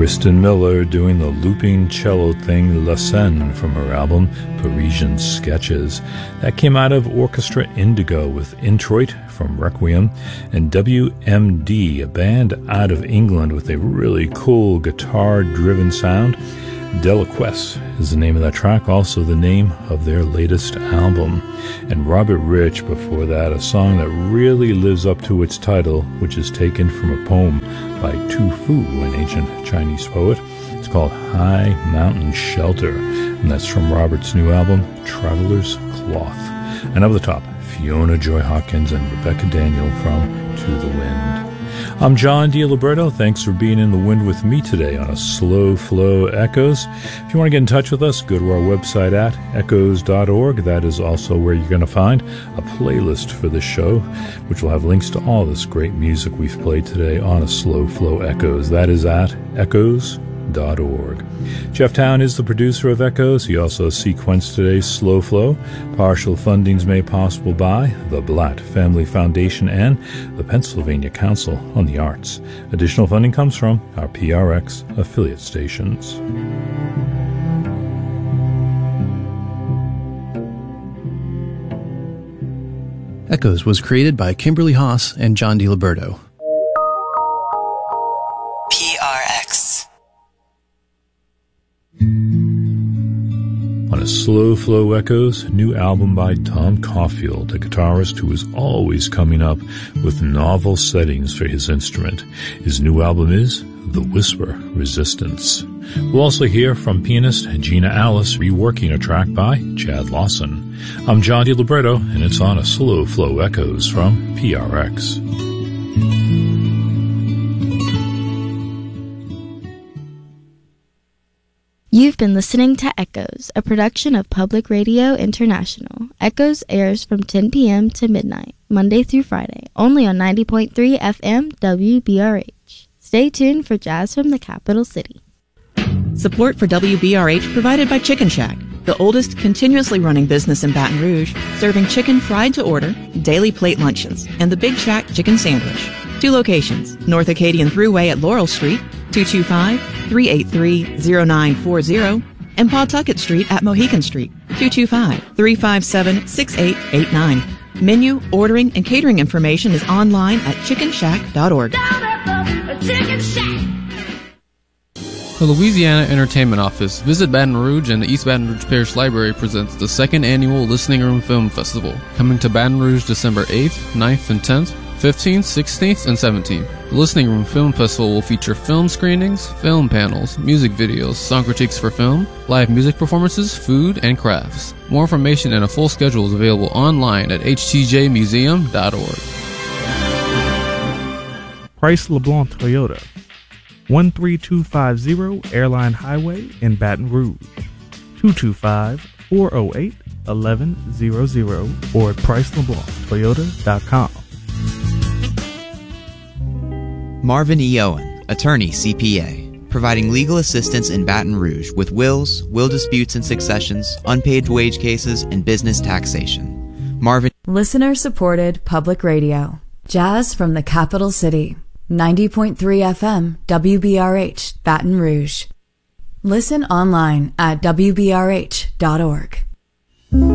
Kristen Miller doing the looping cello thing La Scène from her album Parisian Sketches. That came out of Orchestra Indigo with Introit from Requiem, and WMD, a band out of England with a really cool guitar-driven sound. Deliquesce is the name of that track, also the name of their latest album. And Robert Rich before that, a song that really lives up to its title, which is taken from a poem by Tu Fu, an ancient Chinese poet. It's called High Mountain Shelter, and that's from Robert's new album, Traveler's Cloth. And up the top, Fiona Joy Hawkins and Rebecca Daniel from To the Wind. I'm John DiLiberto. Thanks for being in the wind with me today on a Slow Flow Echoes. If you want to get in touch with us, go to our website at echoes.org. That is also where you're going to find a playlist for the show, which will have links to all this great music we've played today on a Slow Flow Echoes. That is at echoes.org. Jeff Town is the producer of Echoes. He also sequenced today's Slow Flow. Partial fundings made possible by the Blatt Family Foundation and the Pennsylvania Council on the Arts. Additional funding comes from our PRX affiliate stations. Echoes was created by Kimberly Haas and John DiLiberto. PRX. On a Slow Flow Echoes, new album by Tom Caulfield, a guitarist who is always coming up with novel settings for his instrument. His new album is The Whisper Resistance. We'll also hear from pianist Gina Alice reworking a track by Chad Lawson. I'm John DiLiberto, and it's on a Slow Flow Echoes from PRX. You've been listening to Echoes, a production of Public Radio International. Echoes airs from 10 p.m. to midnight, Monday through Friday, only on 90.3 FM WBRH. Stay tuned for jazz from the capital city. Support for WBRH provided by Chicken Shack, the oldest continuously running business in Baton Rouge, serving chicken fried to order, daily plate lunches, and the Big Shack chicken sandwich. 2 locations, North Acadian Thruway at Laurel Street, 225-383-0940, and Pawtucket Street at Mohican Street, 225-357-6889. Menu, ordering, and catering information is online at chickenshack.org. The Louisiana Entertainment Office, Visit Baton Rouge, and the East Baton Rouge Parish Library presents the 2nd Annual Listening Room Film Festival, coming to Baton Rouge December 8th, 9th, and 10th, 15th, 16th, and 17th. The Listening Room Film Festival will feature film screenings, film panels, music videos, song critiques for film, live music performances, food, and crafts. More information and a full schedule is available online at htjmuseum.org. Price LeBlanc Toyota, 13250 Airline Highway in Baton Rouge, 225-408-1100 or at PriceLeBlancToyota.com. Marvin E. Owen, attorney CPA, providing legal assistance in Baton Rouge with wills, will disputes and successions, unpaid wage cases, and business taxation. Marvin. Listener-supported public radio. Jazz from the capital city. 90.3 FM, WBRH, Baton Rouge. Listen online at WBRH.org.